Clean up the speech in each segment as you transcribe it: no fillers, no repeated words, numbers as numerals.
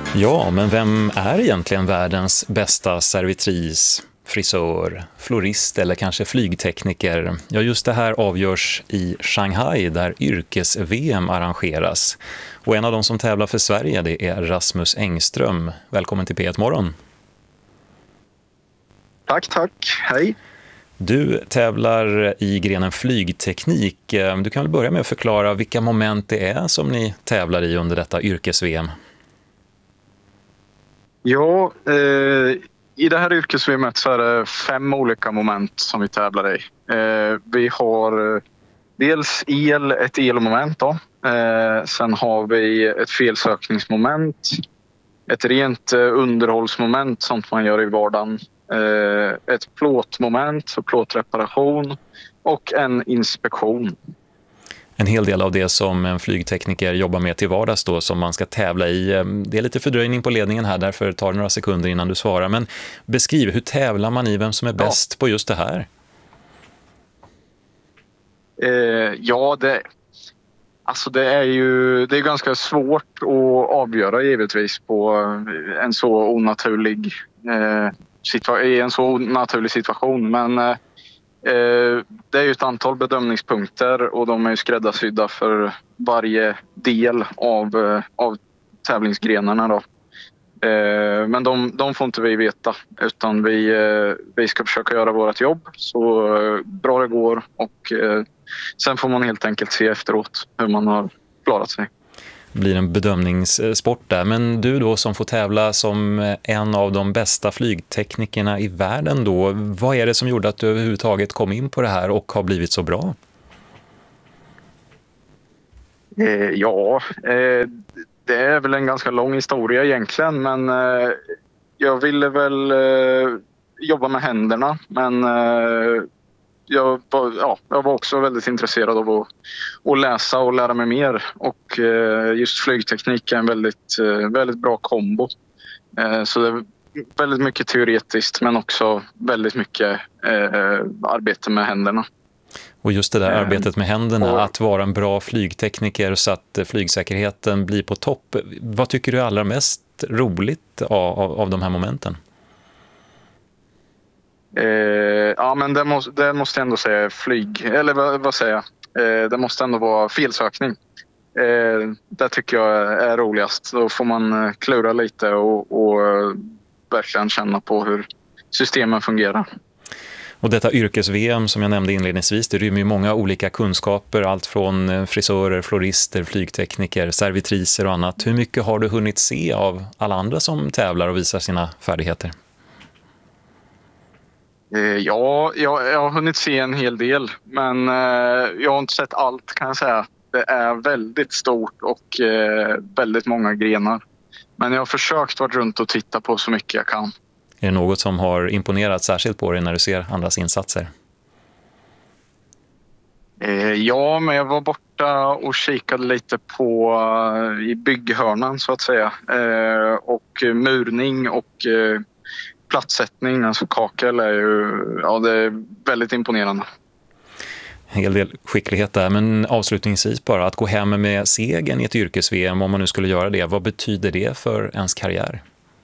Ja, men vem är egentligen världens bästa servitris, frisör, florist eller kanske flygtekniker? Ja, just det här avgörs i Shanghai där yrkes-VM arrangeras. Och en av de som tävlar för Sverige, det är Rasmus Engström. Välkommen till P1 Morgon. Tack. Hej. Du tävlar i grenen flygteknik. Du kan väl börja med att förklara vilka moment det är som ni tävlar i under detta yrkes-VM? Ja, i det här yrkes-VM:et så är det 5 olika moment som vi tävlar i. Vi har dels ett elmoment då. Sen har vi ett felsökningsmoment, ett rent underhållsmoment, sånt man gör i vardagen. Ett plåtmoment för plåtreparation och en inspektion. En hel del av det som en flygtekniker jobbar med till vardags då, som man ska tävla i. Det är lite fördröjning på ledningen här, därför tar det några sekunder innan du svarar. Men beskriv, hur tävlar man i vem som är bäst på just det här? Det är ganska svårt att avgöra givetvis på en så onaturlig situation. Men det är ju ett antal bedömningspunkter och de är ju skräddarsydda för varje del av tävlingsgrenarna då. Men de får inte vi veta, utan vi ska försöka göra vårt jobb så bra det går, och sen får man helt enkelt se efteråt hur man har klarat sig. Det blir en bedömningssport där. Men du då som får tävla som en av de bästa flygteknikerna i världen då, vad är det som gjorde att du överhuvudtaget kom in på det här och har blivit så bra? Det är väl en ganska lång historia egentligen, men jag ville väl jobba med händerna, men jag var också väldigt intresserad av att läsa och lära mig mer, och just flygteknik är en väldigt bra kombo. Så det är väldigt mycket teoretiskt men också väldigt mycket arbete med händerna. Och just det där arbetet med händerna, att vara en bra flygtekniker så att flygsäkerheten blir på topp. Vad tycker du är allra mest roligt av de här momenten? Men det måste ändå säga det måste ändå vara felsökning. Det tycker jag är roligast. Då får man klura lite och verkligen känna på hur systemen fungerar. Och detta yrkes-VM som jag nämnde inledningsvis, det rymmer ju många olika kunskaper, allt från frisörer, florister, flygtekniker, servitriser och annat. Hur mycket har du hunnit se av alla andra som tävlar och visar sina färdigheter? Jag har hunnit se en hel del, men jag har inte sett allt, kan jag säga. Det är väldigt stort och väldigt många grenar. Men jag har försökt vara runt och titta på så mycket jag kan. Är det något som har imponerat särskilt på dig när du ser andras insatser? Ja, men jag var borta och kikade lite i bygghörnan så att säga. Och murning och plattsättning, alltså kakel, det är väldigt imponerande. En hel del skicklighet där, men avslutningsvis bara, att gå hem med segern i ett yrkes-VM, om man nu skulle göra det, vad betyder det för ens karriär?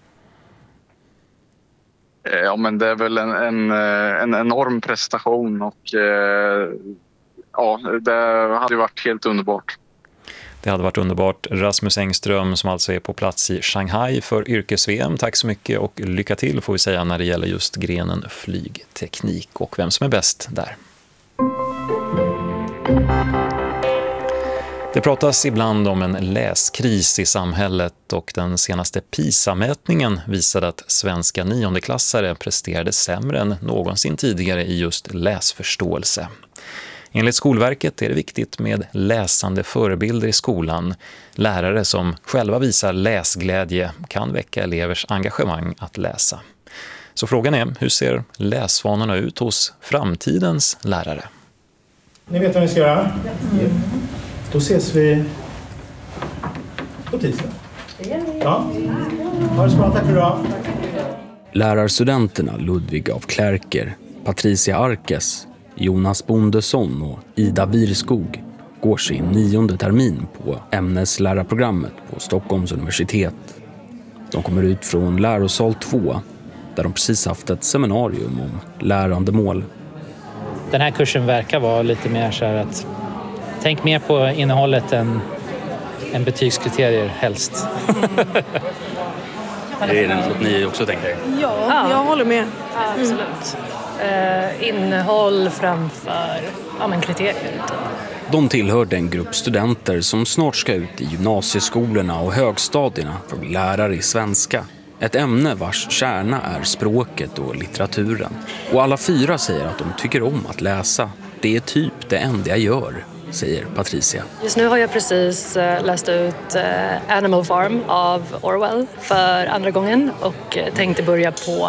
Ja, men det är väl en enorm prestation, och det hade ju varit helt underbart. Det hade varit underbart. Rasmus Engström som alltså är på plats i Shanghai för yrkes-VM. Tack så mycket och lycka till får vi säga när det gäller just grenen flygteknik och vem som är bäst där. Det pratas ibland om en läskris i samhället, och den senaste PISA-mätningen visade att svenska 9:e-klassare presterade sämre än någonsin tidigare i just läsförståelse. Enligt Skolverket är det viktigt med läsande förebilder i skolan. Lärare som själva visar läsglädje kan väcka elevers engagemang att läsa. Så frågan är, hur ser läsvanorna ut hos framtidens lärare? Ni vet vad ni ska göra? Då ses vi på tisdag. Ja. Ha det så bra, tack för idag. Lärarstudenterna Ludvig af Klerker, Patricia Arkes, Jonas Bondesson och Ida Virskog går sin 9:e termin på ämneslärarprogrammet på Stockholms universitet. De kommer ut från lärosal 2 där de precis haft ett seminarium om lärandemål. Den här kursen verkar vara lite mer så här att tänk mer på innehållet än betygskriterier helst. Det är något ni också tänker? Ja, jag håller med. Ja, absolut. Innehåll framför kriterier. De tillhör den grupp studenter som snart ska ut i gymnasieskolorna och högstadierna för att bli lärare i svenska. Ett ämne vars kärna är språket och litteraturen. Och alla 4 säger att de tycker om att läsa. Det är typ det enda jag gör, säger Patricia. Just nu har jag precis läst ut Animal Farm av Orwell för andra gången och tänkte börja på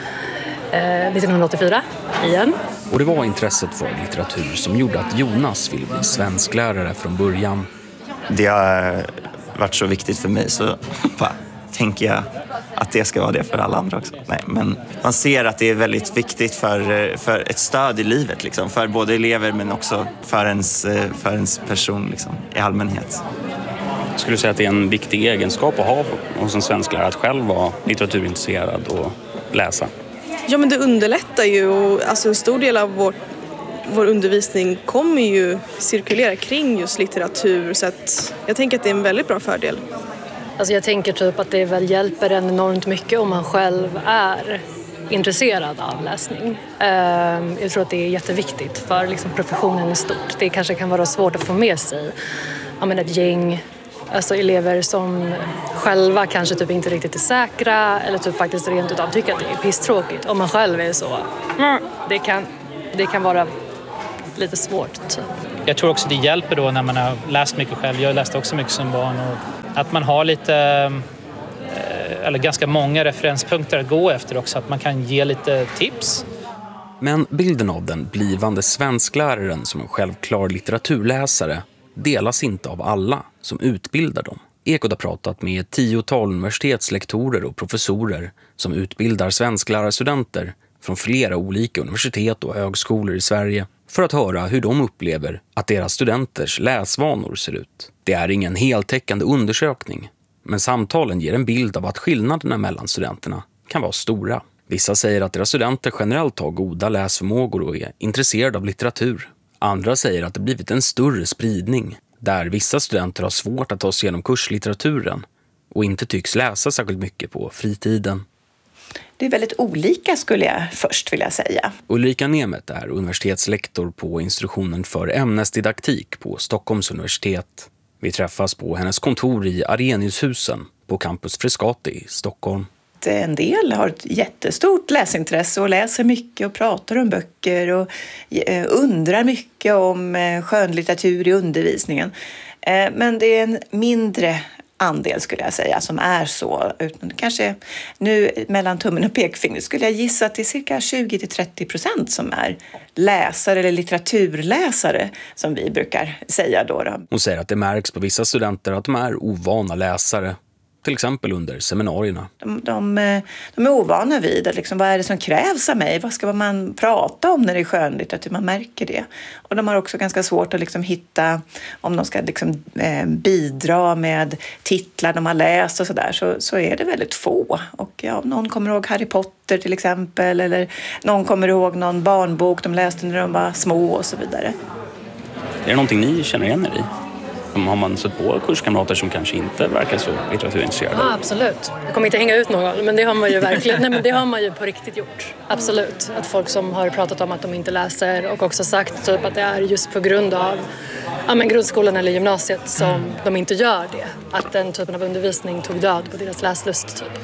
1984 igen. Och det var intresset för litteratur som gjorde att Jonas ville bli svensklärare från början. Det har varit så viktigt för mig så tänker jag att det ska vara det för alla andra också. Nej, men man ser att det är väldigt viktigt för ett stöd i livet liksom, för både elever men också för ens person liksom, i allmänhet. Skulle du säga att det är en viktig egenskap att ha hos en svensklärare att själv vara litteraturintresserad och läsa? Ja, men det underlättar ju och alltså en stor del av vår undervisning kommer ju cirkulera kring just litteratur så att jag tänker att det är en väldigt bra fördel. Alltså jag tänker typ att det väl hjälper en enormt mycket om man själv är intresserad av läsning. Jag tror att det är jätteviktigt för liksom professionen i stort. Det kanske kan vara svårt att få med sig ett gäng alltså elever som själva kanske typ inte riktigt är säkra eller typ faktiskt rent utav tycker att det är pisstråkigt. Om man själv är så, det kan vara lite svårt. Typ. Jag tror också det hjälper då när man har läst mycket själv. Jag läste också mycket som barn och att man har lite eller ganska många referenspunkter att gå efter också, att man kan ge lite tips. Men bilden av den blivande svenskläraren som en självklar litteraturläsare delas inte av alla som utbildar dem. Ekot har pratat med 10-tal universitetslektorer och professorer som utbildar svensklärarstudenter från flera olika universitet och högskolor i Sverige för att höra hur de upplever att deras studenters läsvanor ser ut. Det är ingen heltäckande undersökning, men samtalen ger en bild av att skillnaderna mellan studenterna kan vara stora. Vissa säger att deras studenter generellt har goda läsförmågor och är intresserade av litteratur. Andra säger att det blivit en större spridning, där vissa studenter har svårt att ta sig igenom kurslitteraturen och inte tycks läsa särskilt mycket på fritiden. Det är väldigt olika skulle jag först vilja säga. Ulrika Nemeth är universitetslektor på institutionen för ämnesdidaktik på Stockholms universitet. Vi träffas på hennes kontor i Arrheniushusen på Campus Frescati i Stockholm. En del har ett jättestort läsintresse och läser mycket och pratar om böcker och undrar mycket om skönlitteratur i undervisningen. Men det är en mindre andel skulle jag säga som är så. Kanske nu mellan tummen och pekfingret skulle jag gissa att det är cirka 20-30% som är läsare eller litteraturläsare som vi brukar säga då. Hon säger att det märks på vissa studenter att de är ovana läsare. Till exempel under seminarierna. De är ovana vid det. Liksom, vad är det som krävs av mig? Vad ska man prata om när det är skönlitteratur? Man märker det. Och de har också ganska svårt att liksom hitta, om de ska liksom, bidra med titlar de har läst och sådär, så är det väldigt få. Och någon kommer ihåg Harry Potter till exempel, eller någon kommer ihåg någon barnbok de läste när de var små och så vidare. Är det någonting ni känner igen er i? Har man sett på kurskamrater som kanske inte verkar så litteraturintresserade? Ja, absolut. Jag kommer inte hänga ut någon, men det har man ju verkligen. Nej, men det har man ju på riktigt gjort. Absolut. Att folk som har pratat om att de inte läser och också sagt typ att det är just på grund av grundskolan eller gymnasiet som de inte gör det. Att den typen av undervisning tog död på deras läslust typ.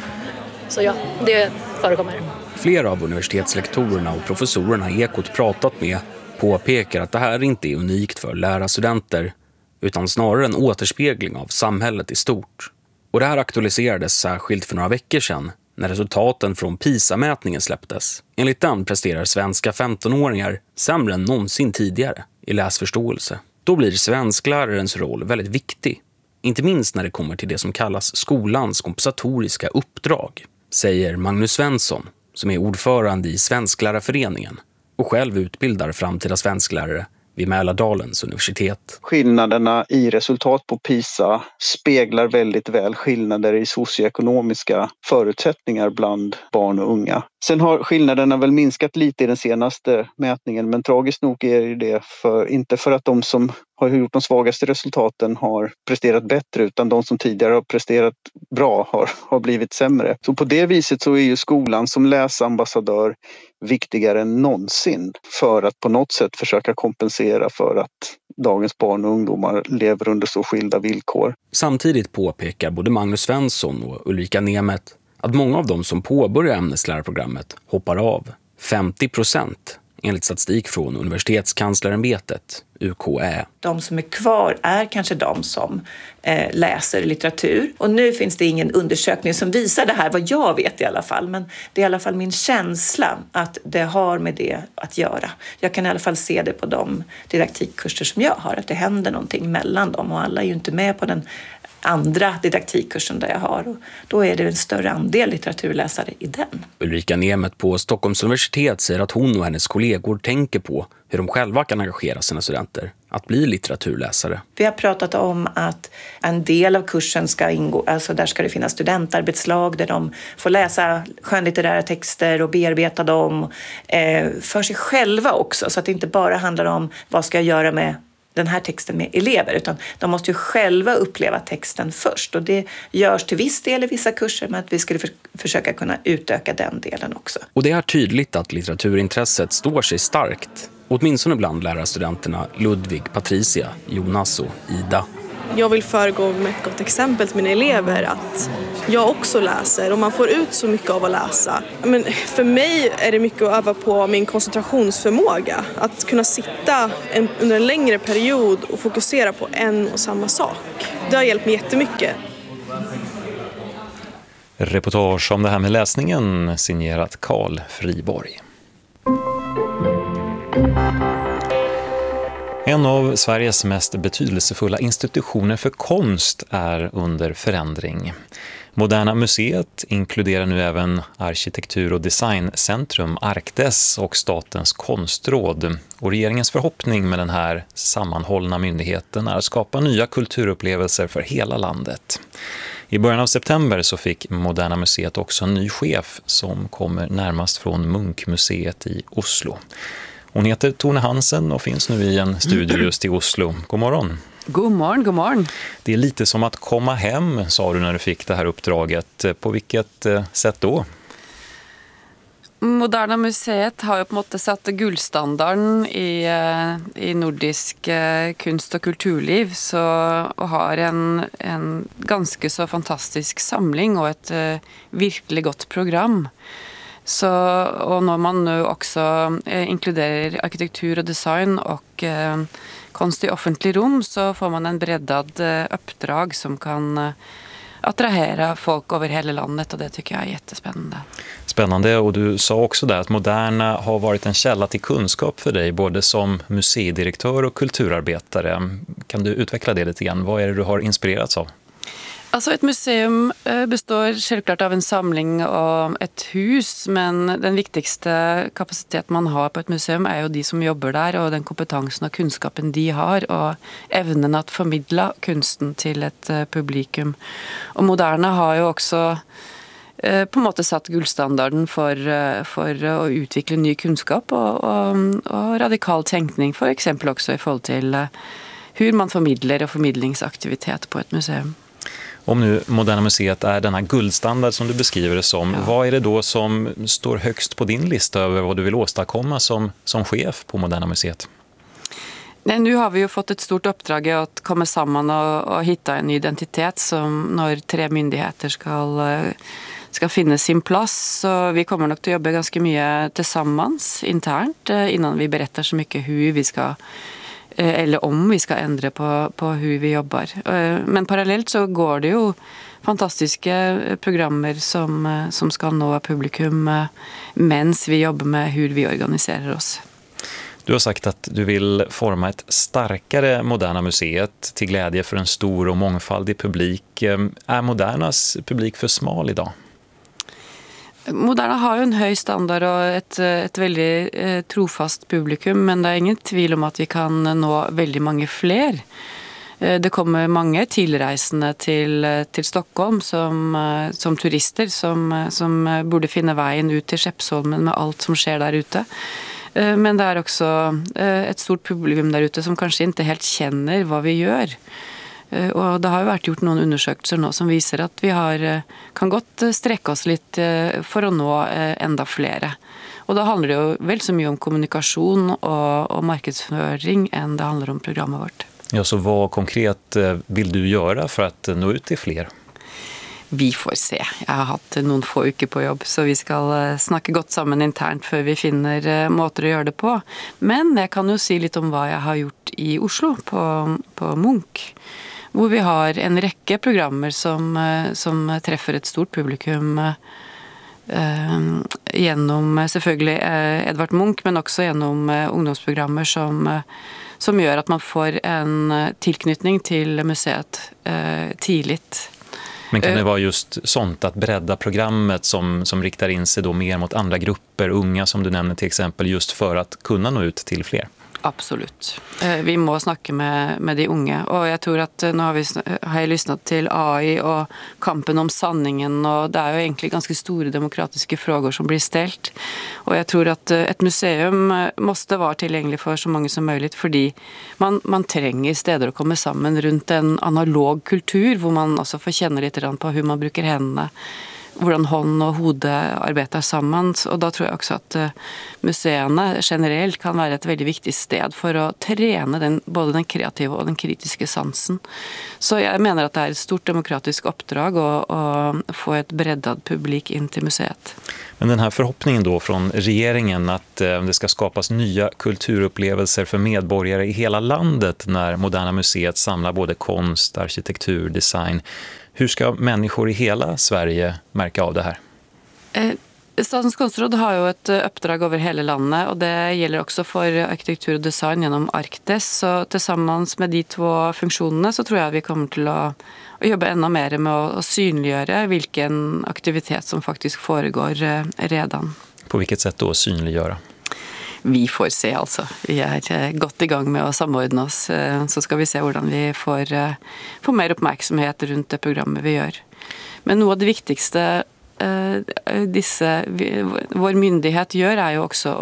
Så ja, det förekommer. Flera av universitetslektorerna och professorerna Ekot pratat med påpekar att det här inte är unikt för lärarstudenter utan snarare en återspegling av samhället i stort. Och det här aktualiserades särskilt för några veckor sedan när resultaten från PISA-mätningen släpptes. Enligt den presterar svenska 15-åringar sämre än någonsin tidigare i läsförståelse. Då blir svensklärarens roll väldigt viktig, inte minst när det kommer till det som kallas skolans kompensatoriska uppdrag, säger Magnus Svensson som är ordförande i Svensklärarföreningen och själv utbildar framtida svensklärare vid Mälardalens universitet. Skillnaderna i resultat på PISA speglar väldigt väl skillnader i socioekonomiska förutsättningar bland barn och unga. Sen har skillnaderna väl minskat lite i den senaste mätningen, men tragiskt nog är det inte för att de som har gjort de svagaste resultaten har presterat bättre, utan de som tidigare har presterat bra har blivit sämre. Så på det viset så är ju skolan som läsambassadör viktigare än någonsin för att på något sätt försöka kompensera för att dagens barn och ungdomar lever under så skilda villkor. Samtidigt påpekar både Magnus Svensson och Ulrika Nemeth att många av dem som påbörjar ämneslärarprogrammet hoppar av. 50% enligt statistik från Universitetskanslerämbetet, UKÄ. De som är kvar är kanske de som läser litteratur. Och nu finns det ingen undersökning som visar det här, vad jag vet i alla fall. Men det är i alla fall min känsla att det har med det att göra. Jag kan i alla fall se det på de didaktikkurser som jag har, att det händer någonting mellan dem. Och alla är ju inte med på den andra didaktikkursen där jag har. Och då är det en större andel litteraturläsare i den. Ulrika Nemeth på Stockholms universitet säger att hon och hennes kollegor tänker på hur de själva kan engagera sina studenter att bli litteraturläsare. Vi har pratat om att en del av kursen ska ingå, alltså där ska det finnas studentarbetslag där de får läsa skönlitterära texter och bearbeta dem för sig själva också. Så att det inte bara handlar om vad ska jag göra med den här texten med elever, utan de måste ju själva uppleva texten först. Och det görs till viss del i vissa kurser, men att vi skulle försöka kunna utöka den delen också. Och det är tydligt att litteraturintresset står sig starkt. Åtminstone bland lärarstudenterna Ludvig, Patricia, Jonas och Ida. Jag vill föregå med ett gott exempel till mina elever att jag också läser och man får ut så mycket av att läsa. Men för mig är det mycket att öva på min koncentrationsförmåga. Att kunna sitta under en längre period och fokusera på en och samma sak. Det har hjälpt mig jättemycket. Reportage om det här med läsningen signerat Carl Friborg. En av Sveriges mest betydelsefulla institutioner för konst är under förändring. Moderna museet inkluderar nu även arkitektur- och designcentrum Arkdes och Statens konstråd. Och regeringens förhoppning med den här sammanhållna myndigheten är att skapa nya kulturupplevelser för hela landet. I början av september så fick Moderna museet också en ny chef som kommer närmast från Munkmuseet i Oslo. Hon heter Tone Hansen och finns nu i en studio just i Oslo. God morgon. God morgon, god morgon. Det är lite som att komma hem, sa du när du fick det här uppdraget. På vilket sätt då? Moderna museet har ju på något sätt satt guldstandarden i nordisk kunst- och kulturliv och har en ganska så fantastisk samling och ett virkelig gott program. Och när man nu också inkluderar arkitektur och design och konst i offentlig rum så får man en breddad uppdrag som kan attrahera folk över hela landet och det tycker jag är jättespännande. Spännande, och du sa också där att Moderna har varit en källa till kunskap för dig både som museidirektör och kulturarbetare. Kan du utveckla det lite grann? Vad är det du har inspirerats av? Alltså ett museum består självklart av en samling och ett hus, men den viktigaste kapacitet man har på ett museum är ju de som jobbar där och den kompetensen och kunskapen de har och ävnen att förmedla konsten till ett publikum. Och Moderna har ju också på något sätt satt guldstandarden för att utveckla ny kunskap och radikal tänkning, för exempel också i förhåll till hur man förmedlar och förmedlingsaktivitet på ett museum. Om nu Moderna museet är denna guldstandard som du beskriver det som, vad är det då som står högst på din lista över vad du vill åstadkomma som chef på Moderna museet? Nej, nu har vi ju fått ett stort uppdrag att komma samman och hitta en identitet som när 3 myndigheter ska finna sin plats. Så vi kommer nog att jobba ganska mycket tillsammans internt innan vi berättar så mycket hur vi ska eller om vi ska ändra på hur vi jobbar. Men parallellt så går det ju fantastiska programmer som ska nå publikum medan vi jobbar med hur vi organiserar oss. Du har sagt att du vill forma ett starkare Moderna museet till glädje för en stor och mångfaldig publik. Är Modernas publik för smal idag? Moderna har jo en høy standard og et veldig trofast publikum, men det er ingen tvil om at vi kan nå veldig mange flere. Det kommer mange tilreisende til Stockholm som turister som burde finne veien ut til Skeppsholmen med alt som skjer der ute. Men det er også et stort publikum der ute som kanskje ikke helt kjenner hva vi gjør. Og det har jo vært gjort noen undersøkelser nå som viser at vi kan godt strekke oss litt for å nå enda flere. Og da handler det jo vel så mye om kommunikasjon og markedsføring enn det handler om programmet vårt. Ja, så vad konkret vill du göra för att nå ut till fler? Vi får se. Jeg har hatt noen få uker på jobb, så vi skal snakke godt sammen internt før vi finner måter å gjøre det på. Men jeg kan jo si litt om hva jeg har gjort i Oslo på Munch, hvor vi har en rekke programmer som treffer et stort publikum gjennom selvfølgelig Edvard Munch, men også gjennom ungdomsprogrammer som gjør at man får en tilknytning til museet tidligt. Men kan det vara just sånt att bredda programmet som riktar in sig då mer mot andra grupper, unga som du nämner till exempel, just för att kunna nå ut till fler? Absolutt. Vi må snakke med de unge, og jeg tror at nå har jeg lyssnat til AI og kampen om sanningen, og det er jo egentlig ganske store demokratiske frågor som blir stelt. Og jeg tror at et museum måste være tilgjengelig for så mange som mulig, fordi man trenger steder å komme sammen rundt en analog kultur, hvor man også får kjenne litt på hvordan man bruker hendene, hvordan hånd og hode arbeider sammen, og da tror jeg også at museene generelt kan være et veldig viktig sted for å trene både den kreative og den kritiske sansen. Så jeg mener at det er et stort demokratisk oppdrag å få et breddat publik inn til museet. Men den här förhoppningen då från regeringen att det ska skapas nya kulturupplevelser för medborgare i hela landet när Moderna museet samlar både konst, arkitektur, design. Hur ska människor i hela Sverige märka av det här? Statens konstråd har jo et oppdrag over hele landet, og det gjelder også for arkitektur og design gjennom Arktis. Så tilsammens med de to funksjonene så tror jeg vi kommer til å jobbe enda mer med å synliggjøre hvilken aktivitet som faktisk foregår redan. På vilket sätt då synliggöra? Vi får se altså. Vi er godt i gang med å samordne oss, så skal vi se hvordan vi får mer oppmerksomhet rundt det programmet vi gjør. Men noe av det viktigste vår myndighet gjør er jo også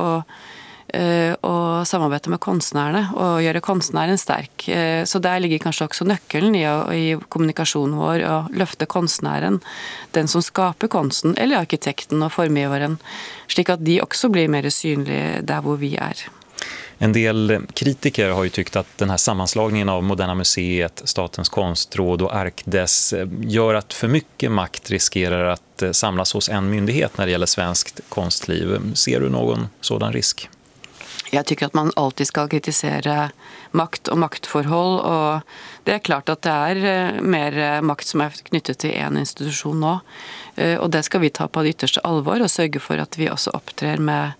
å samarbeide med kunstnerne og gjøre kunstneren sterk. Så der ligger kanskje også nøkkelen i kommunikasjonen vår å løfte kunstneren, den som skaper kunsten, eller arkitekten og formgiveren, slik at de også blir mer synlige der hvor vi er. En del kritiker har ju tyckt att den här sammanslagningen av Moderna museet, Statens konstråd och Arkdes gör att för mycket makt riskerar att samlas hos en myndighet när det gäller svenskt konstliv. Ser du någon sådan risk? Jeg tycker at man alltid skal kritisere makt og maktforhold, og det er klart at det er mer makt som er knyttet til en institusjon nå, og det skal vi ta på det ytterste alvor og sørge for at vi også opptrer med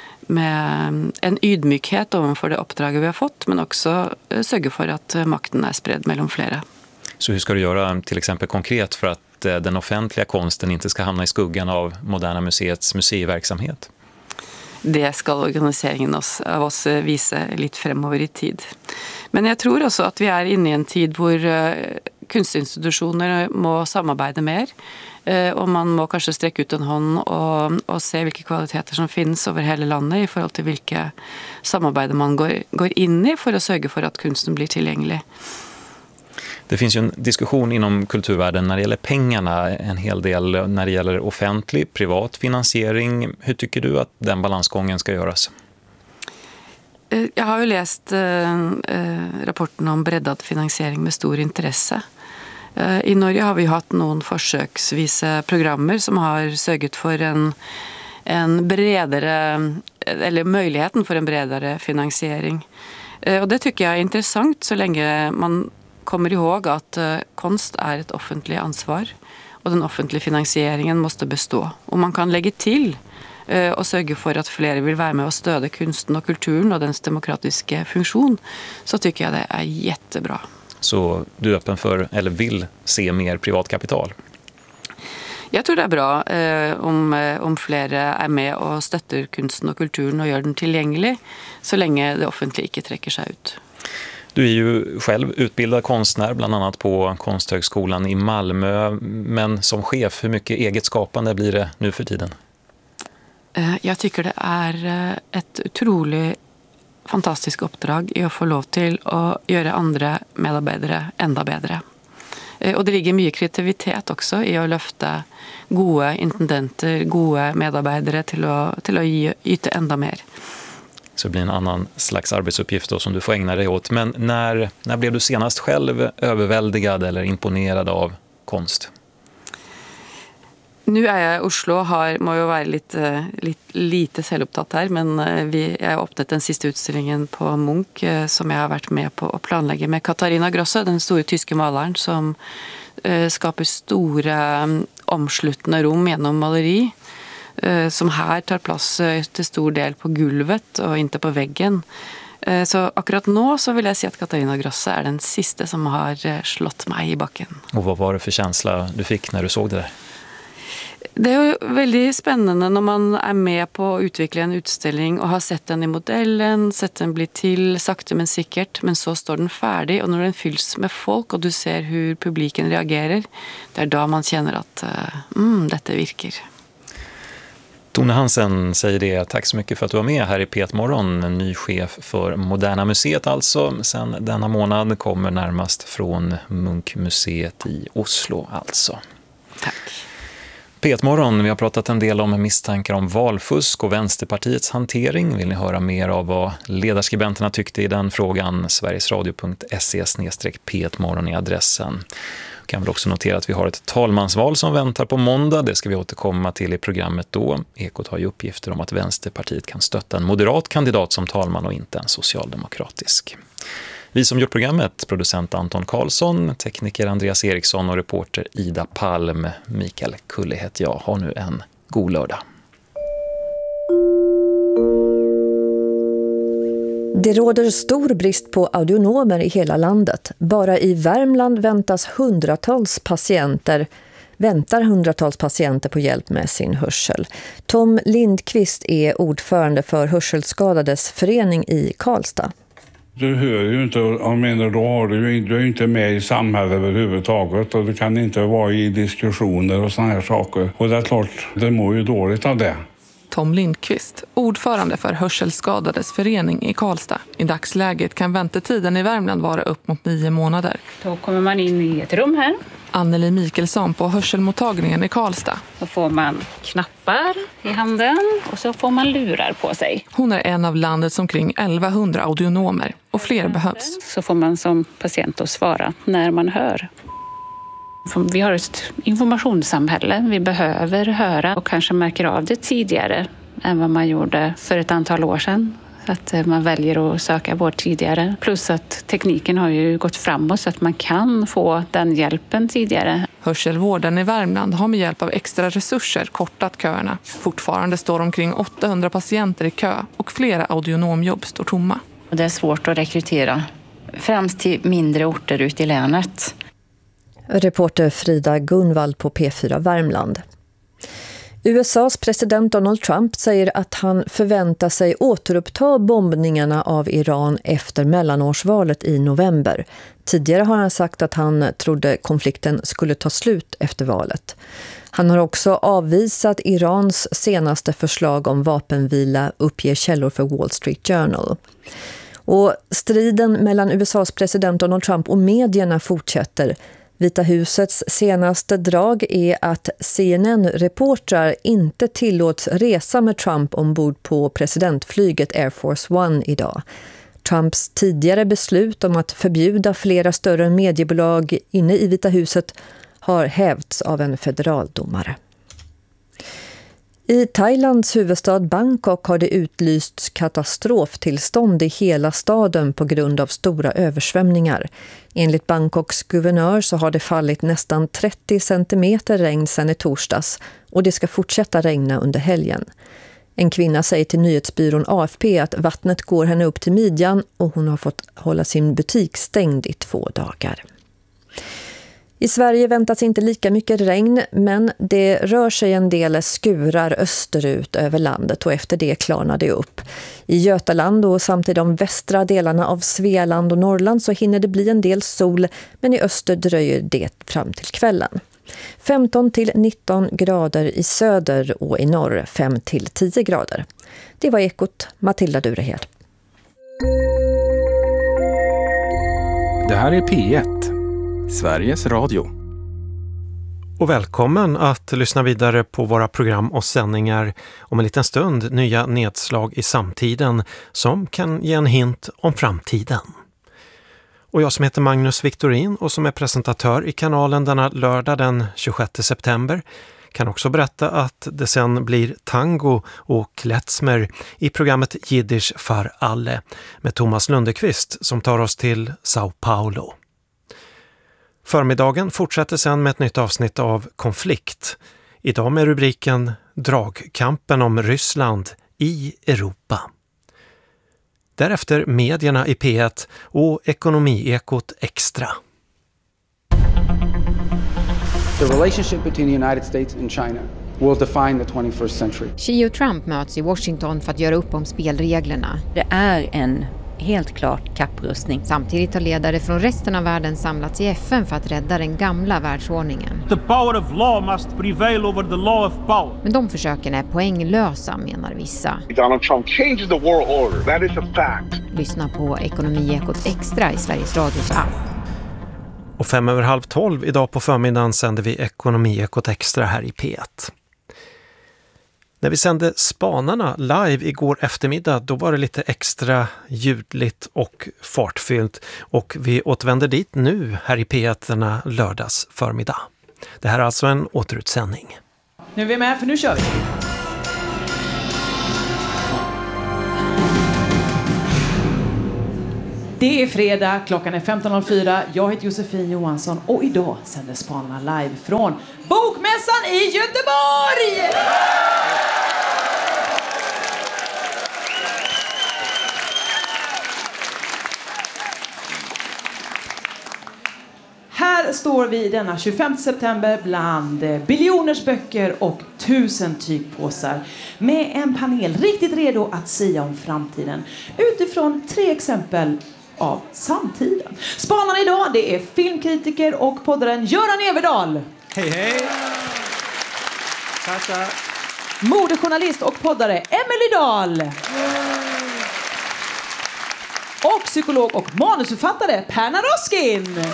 en ydmykhet overfor det oppdraget vi har fått, men også sørge for at makten er spredd mellom flere. Så hur ska du göra till exempel konkret för att den offentliga konsten inte ska hamna i skuggan av Moderna museets museiverksamhet? Det skal organiseringen av oss vise litt fremover i tid. Men jeg tror også at vi er inne i en tid hvor kunstinstitusjoner må samarbeide mer, og man må kanskje strekke ut en hånd og se hvilke kvaliteter som finnes over hele landet i forhold til hvilke samarbeider man går inn i for å sørge for at kunsten blir tilgjengelig. Det finns ju en diskussion inom kulturvärlden när det gäller pengarna, en hel del när det gäller offentlig, privat finansiering. Hur tycker du att den balansgången ska göras? Jeg har jo lest rapporten om breddat finansiering med stor interesse. I Norge har vi hatt noen forsøksvise programmer som har sørget for en bredere, eller muligheten for en bredere finansiering. Og det tycker jeg er interessant så lenge man kommer ihåg at konst er et offentlig ansvar, og den offentlige finansieringen måste bestå. Og man kan legge til og sørge for at flere vil være med å støde kunsten og kulturen og dens demokratiske funksjon, så tycker jeg det er jättebra. Så du är öppen för, eller vill se mer privat kapital? Jag tror det är bra om flera är med och stöttar konsten och kulturen och gör den tillgänglig så länge det offentliga inte träcker sig ut. Du är ju själv utbildad konstnär, bland annat på Konsthögskolan i Malmö. Men som chef, hur mycket eget skapande blir det nu för tiden? Jag tycker det är ett otroligt fantastiskt uppdrag i att få lov till att göra andra medarbetare ända bättre. Och det ligger mycket kreativitet också i att lyfta goda intendenter, goda medarbetare till att yta ända mer. Så det blir en annan slags arbetsuppgift då som du får ägna dig åt. Men när blev du senast själv överväldigad eller imponerad av konst? Nu är jag i Oslo och må ju vara lite självupptatt här, men jag har öppnat den sista utställningen på Munch som jag har varit med på att planlägga med Katarina Grosse, den stora tyska malaren som skapar stora omsluttande rum genom maleri. Som här tar plats till stor del på golvet och inte på väggen. Så akkurat nu så vill jag säga att Katarina Grosse är den sista som har slått mig i backen. Och vad var det för känsla du fick när du såg det där? Det är ju väldigt spännande när man är med på att utveckla en utställning och har sett den i modellen, sett den bli till sakta men säkert, men så står den färdig och när den fylls med folk och du ser hur publiken reagerar, det är då man känner att detta virkar. Tone Hansen säger det. Tack så mycket för att du var med här i P1-morgon. En ny chef för Moderna museet alltså. Sen denna månad kommer närmast från Munchmuseet i Oslo alltså. Tack. P1-morgon, vi har pratat en del om misstankar om valfusk och Vänsterpartiets hantering. Vill ni höra mer av vad ledarskribenterna tyckte i den frågan? sverigesradio.se/P1morgon är adressen. Jag kan väl också notera att vi har ett talmansval som väntar på måndag. Det ska vi återkomma till i programmet då. Ekot har ju uppgifter om att Vänsterpartiet kan stötta en moderat kandidat som talman och inte en socialdemokratisk. Vi som gjort programmet, producent Anton Karlsson, tekniker Andreas Eriksson och reporter Ida Palm. Mikael Kulle heter jag. Ha nu en god lördag. Det råder stor brist på audionomer i hela landet. Bara i Värmland väntar hundratals patienter på hjälp med sin hörsel. Tom Lindqvist är ordförande för Hörselskadades förening i Karlstad. Du hör ju inte, jag menar då du är inte med i samhället överhuvudtaget och du kan inte vara i diskussioner och såna här saker. Och det är klart, det mår ju dåligt av det. Tom Lindqvist, ordförande för Hörselskadades förening i Karlstad. I dagsläget kan väntetiden i Värmland vara upp mot 9 månader. Då kommer man in i ett rum här. Anneli Mikkelsson på hörselmottagningen i Karlstad. Då får man knappar i handen och så får man lurar på sig. Hon är en av landets omkring 1100 audionomer och fler behövs. Så får man som patient att svara när man hör. Vi har ett informationssamhälle. Vi behöver höra och kanske märker av det tidigare än vad man gjorde för ett antal år sedan. Att man väljer att söka vård tidigare. Plus att tekniken har ju gått framåt så att man kan få den hjälpen tidigare. Hörselvården i Värmland har med hjälp av extra resurser kortat köerna. Fortfarande står omkring 800 patienter i kö och flera audionomjobb står tomma. Det är svårt att rekrytera, främst till mindre orter ute i länet. Reporter Frida Gunvald på P4 Värmland. USAs president Donald Trump säger att han förväntar sig återuppta bombningarna av Iran efter mellanårsvalet i november. Tidigare har han sagt att han trodde konflikten skulle ta slut efter valet. Han har också avvisat Irans senaste förslag om vapenvila, uppger källor för Wall Street Journal. Och striden mellan USAs president Donald Trump och medierna fortsätter. Vita husets senaste drag är att CNN-reportrar inte tillåts resa med Trump ombord på presidentflyget Air Force One idag. Trumps tidigare beslut om att förbjuda flera större mediebolag inne i Vita huset har hävts av en federaldomare. I Thailands huvudstad Bangkok har det utlysts katastroftillstånd i hela staden på grund av stora översvämningar. Enligt Bangkoks guvernör så har det fallit nästan 30 centimeter regn sedan i torsdags och det ska fortsätta regna under helgen. En kvinna säger till nyhetsbyrån AFP att vattnet går henne upp till midjan och hon har fått hålla sin butik stängd i 2 dagar. I Sverige väntas inte lika mycket regn, men det rör sig en del skurar österut över landet och efter det klarnar det upp. I Götaland och samtidigt de västra delarna av Svealand och Norrland så hinner det bli en del sol, men i öster dröjer det fram till kvällen. 15 till 19 grader i söder och i norr 5 till 10 grader. Det var Ekot, Matilda Durehed. Det här är P1, Sveriges Radio. Och välkommen att lyssna vidare på våra program och sändningar. Om en liten stund nya nedslag i samtiden som kan ge en hint om framtiden. Och jag som heter Magnus Victorin och som är presentatör i kanalen denna lördag den 26 september kan också berätta att det sen blir tango och klezmer i programmet Jiddisch för alle med Thomas Lundekvist som tar oss till Sao Paulo. Förmiddagen fortsätter sen med ett nytt avsnitt av Konflikt. Idag med rubriken Dragkampen om Ryssland i Europa. Därefter medierna i P1 och Ekonomiekot Extra. The relationship between the United States and China will define the 21st century. Xi och Trump möts i Washington för att göra upp om spelreglerna. Det är en helt klart kapprustning. Samtidigt har ledare från resten av världen samlats i FN för att rädda den gamla världsordningen. The power of law must prevail over the law of power. Men de försöken är poänglösa, menar vissa. Donald Trump changed the world order. That is a fact. Lyssna på Ekonomiekot Extra i Sveriges Radios app. Och 11:55 idag på förmiddagen sänder vi Ekonomiekot Extra här i P1. När vi sände Spanarna live igår eftermiddag då var det lite extra ljudligt och fartfyllt och vi återvänder dit nu här i P1 denna lördags förmiddag. Det här är alltså en återutsändning. Nu är vi med för nu kör vi! Det är fredag, klockan är 15.04. Jag heter Josefin Johansson och idag sänder Spanarna live från Bokmässan i Göteborg! Här står vi denna 25 september bland biljoners böcker och 1000 tygpåsar med en panel riktigt redo att sia om framtiden utifrån 3 exempel av samtiden. Spanarna idag, det är filmkritiker och poddaren Göran Everdahl. Hej hej! Tack. Modejournalist och poddare Emelie Dahl. Och psykolog och manusförfattare Perna Roskin.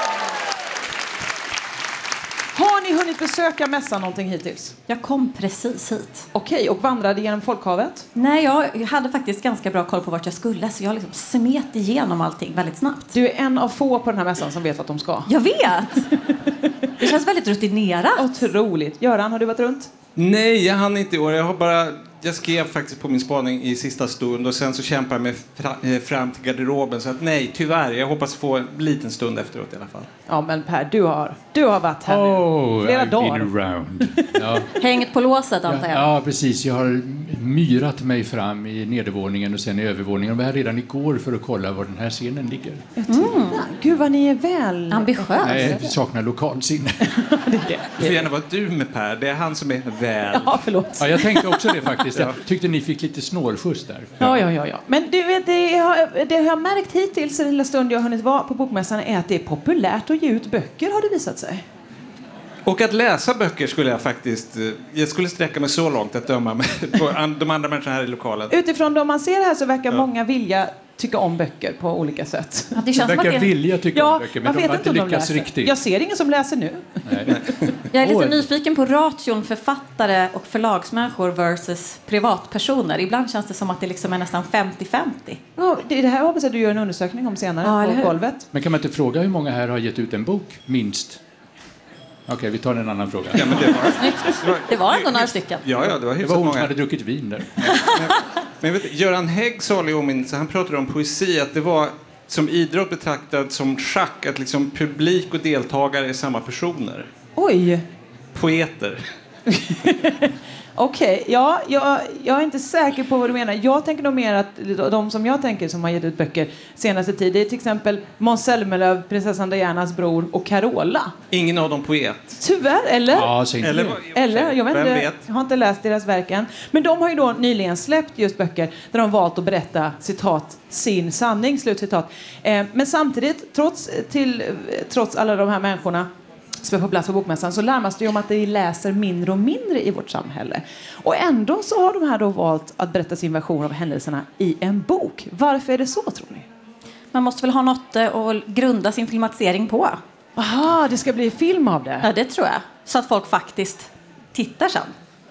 Har ni hunnit besöka mässan någonting hittills? Jag kom precis hit. Okej, och vandrade genom folkhavet? Nej, jag hade faktiskt ganska bra koll på vart jag skulle. Så jag liksom smet igenom allting väldigt snabbt. Du är en av få på den här mässan som vet vart de ska. Jag vet! Det känns väldigt rutinerat. Otroligt. Göran, har du varit runt? Nej, jag hann inte i år. Jag skrev faktiskt på min spaning i sista stund och sen så kämpar jag mig fram till garderoben. Så att nej, tyvärr. Jag hoppas få en liten stund efteråt i alla fall. Ja, men Per, du har varit här nu. Flera dagar. Been around. Ja. Hängt på låset, antar jag. Ja, precis. Jag har myrat mig fram i nedervåningen och sen i övervåningen. Jag var här redan igår för att kolla var den här scenen ligger. Gud, vad ni är väl ambitiösa. Nej, jag saknar lokalsinne. Det får gärna vara du med Per. Det är han som är väl. Ja, förlåt. Ja, jag tänkte också det faktiskt. Jag tyckte ni fick lite snålskjuts där. Ja. Men du vet, det jag har märkt hittills den lilla stund jag har hunnit vara på bokmässan är att det är populärt att ge ut böcker, har det visat sig. Och att läsa böcker skulle jag skulle sträcka mig så långt att döma mig på de andra människorna här i lokalen. Utifrån de man ser här så verkar många vilja tycka om böcker på olika sätt. Ja, det känns verkar vilja tycka om böcker, men de har inte lyckats riktigt. Jag ser ingen som läser nu. Nej. Jag är lite nyfiken på ration författare och förlagsmänniskor versus privatpersoner. Ibland känns det som att det liksom är nästan 50-50. Ja, det här hoppas jag du gör en undersökning om senare på golvet. Men kan man inte fråga hur många här har gett ut en bok, minst? Okej, vi tar en annan fråga. Ja, men det var ändå några stycken. Ja, det var hon många. som hade druckit vin där. Men vet, Göran Hägg sa han pratade om poesi, att det var som idrott betraktat som schack, att liksom publik och deltagare är samma personer. Oj! Poeter. Okej, ja, jag är inte säker på vad du menar. Jag tänker nog mer att de som jag tänker som har gett ut böcker senaste tid, det är till exempel Måns Zelmerlöw, prinsessan Dianas bror och Carola. Ingen av dem poet. Tyvärr, eller? Ja, eller jag vet Vem inte, vet? jag har inte läst deras verk än. Men de har ju då nyligen släppt just böcker där de valt att berätta, citat, sin sanning, slutcitat. Men samtidigt, trots alla de här människorna som är på plats på bokmässan, så larmas det ju om att vi läser mindre och mindre i vårt samhälle. Och ändå så har de här då valt att berätta sin version av händelserna i en bok. Varför är det så, tror ni? Man måste väl ha något att grunda sin filmatisering på. Aha, det ska bli film av det? Ja, det tror jag. Så att folk faktiskt tittar sen.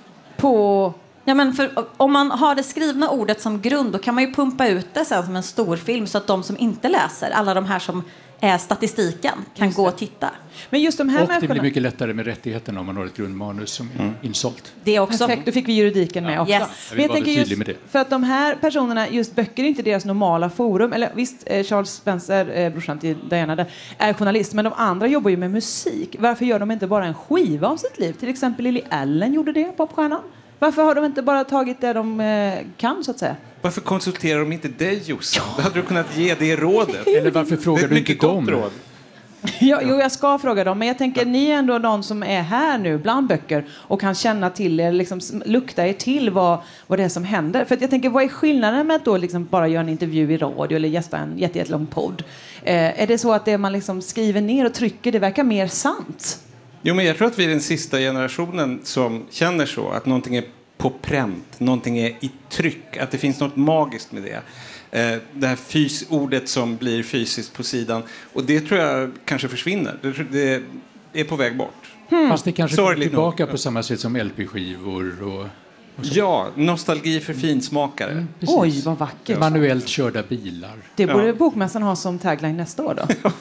På... Ja, men för om man har det skrivna ordet som grund, då kan man ju pumpa ut det sen som en stor film, så att de som inte läser, alla de här som är statistiken, kan gå och titta. Men just de här och det blir mycket lättare med rättigheterna om man har ett grundmanus som är insålt. Det är också. Perfekt, då fick vi juridiken med också. Yes. Men jag tänker just, för att de här personerna, just böcker är inte deras normala forum. Eller visst, Charles Spencer, brorsan till Diana, är journalist, men de andra jobbar ju med musik. Varför gör de inte bara en skiva om sitt liv? Till exempel Lily Allen gjorde det, popstjärnan. Varför har de inte bara tagit det de kan, så att säga? Varför konsulterar de inte dig, Jossan? Då hade du kunnat ge det rådet. Eller varför frågar du inte dem? Jo, jag ska fråga dem. Men jag tänker, ni är ändå de som är här nu bland böcker och kan känna till er, liksom lukta er till vad det är som händer. För att jag tänker, vad är skillnaden med att då liksom bara göra en intervju i radio eller gästa en jättelång podd? Är det så att det man liksom skriver ner och trycker, det verkar mer sant? Jo, men jag tror att vi är den sista generationen som känner så. Att någonting är på pränt, någonting är i tryck. Att det finns något magiskt med det. Det här ordet som blir fysiskt på sidan. Och det tror jag kanske försvinner. Det är på väg bort. Fast det kanske kommer tillbaka på samma sätt som LP-skivor och ja, nostalgi för finsmakare. Oj, vad vackert. Manuellt körda bilar. Det borde bokmässan ha som tagline nästa år då.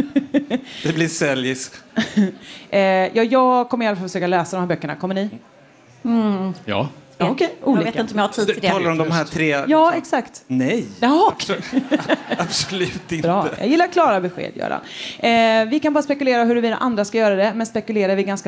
Det blir säljis. Jag kommer i alla fall försöka läsa de här böckerna. Kommer ni? Ja. Ja, okej. Jag vet inte om jag har tid till det. Talar om de här tre? Ja, exakt. Nej. Ja, okay. Absolut inte. Bra. Jag gillar klara besked, Göran. Vi kan bara spekulera huruvida andra ska göra det, men spekulerar vi ganska